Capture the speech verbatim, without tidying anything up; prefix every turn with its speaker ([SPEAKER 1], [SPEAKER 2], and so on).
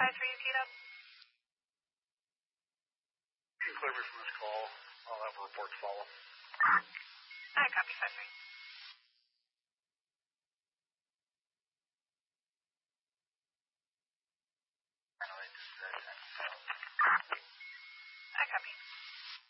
[SPEAKER 1] five three is queued up.
[SPEAKER 2] You can clear me from this call. I'll have a report to follow.
[SPEAKER 1] I copy five three.